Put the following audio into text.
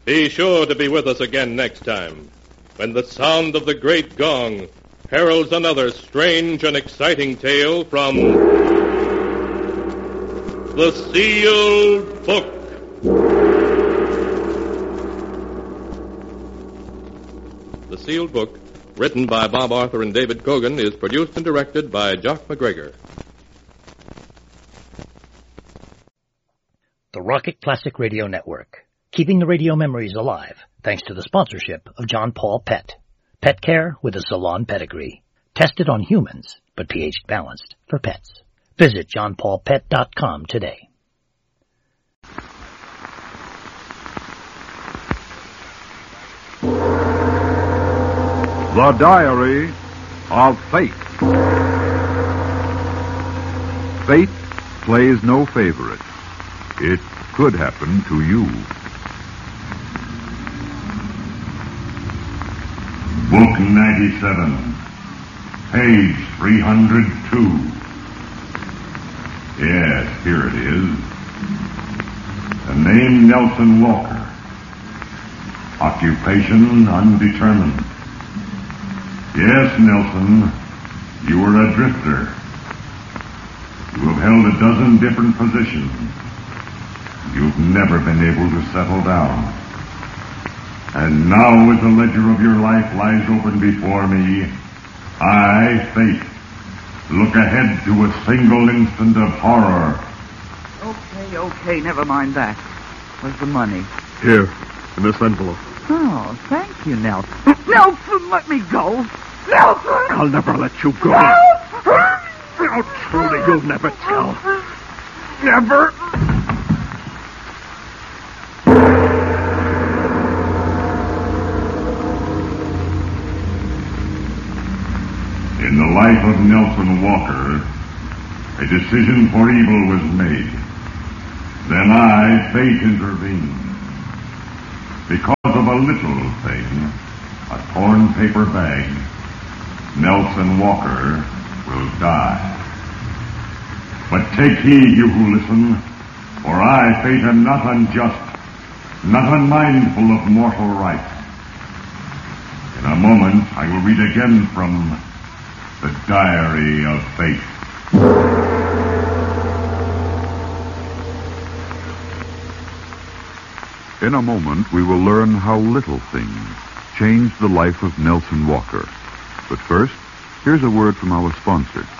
Be sure to be with us again next time, when the sound of the great gong heralds another strange and exciting tale from The Sealed Book. The Sealed Book, written by Bob Arthur and David Cogan, is produced and directed by Jock McGregor. The Rocket Classic Radio Network, keeping the radio memories alive thanks to the sponsorship of John Paul Pet. Pet care with a salon pedigree. Tested on humans, but pH balanced for pets. Visit johnpaulpet.com today. The Diary of Fate. Fate plays no favorites. It could happen to you. Book 97, page 302. Yes, here it is. The name Nelson Walker. Occupation undetermined. Yes, Nelson, you were a drifter. You have held a dozen different positions. You've never been able to settle down. And now, as the ledger of your life lies open before me, I, Fate, look ahead to a single instant of horror. Okay, never mind that. Where's the money? Here, in this envelope. Oh, thank you, Nelson. Nelson, let me go. Nelson! I'll never let you go. Nelson! No, truly, you'll never tell. Never. In the life of Nelson Walker, a decision for evil was made. Then I, Fate, intervened. Because of a little thing, a torn paper bag, Nelson Walker will die. But take heed, you who listen, for I, Fate, am not unjust, not unmindful of mortal rights. In a moment, I will read again from The Diary of Fate. In a moment, we will learn how little things changed the life of Nelson Walker. But first, here's a word from our sponsor.